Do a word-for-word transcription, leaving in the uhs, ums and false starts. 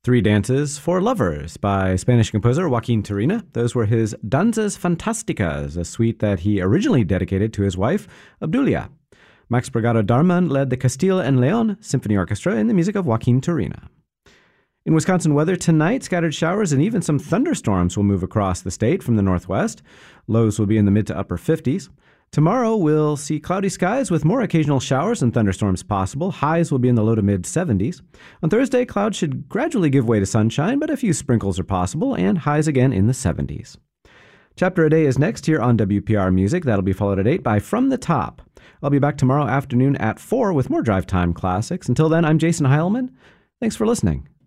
Three Dances for Lovers by Spanish composer Joaquin Turina. Those were his Danzas Fantásticas, a suite that he originally dedicated to his wife, Obdulia. Max Brigado Darman led the Castile and Leon Symphony Orchestra in the music of Joaquin Turina. In Wisconsin weather tonight, scattered showers and even some thunderstorms will move across the state from the northwest. Lows will be in the mid to upper fifties. Tomorrow, we'll see cloudy skies with more occasional showers and thunderstorms possible. Highs will be in the low to mid seventies. On Thursday, clouds should gradually give way to sunshine, but a few sprinkles are possible, and highs again in the seventies. Chapter a Day is next here on W P R Music. That'll be followed at eight by From the Top. I'll be back tomorrow afternoon at four with more Drive Time classics. Until then, I'm Jason Heilman. Thanks for listening.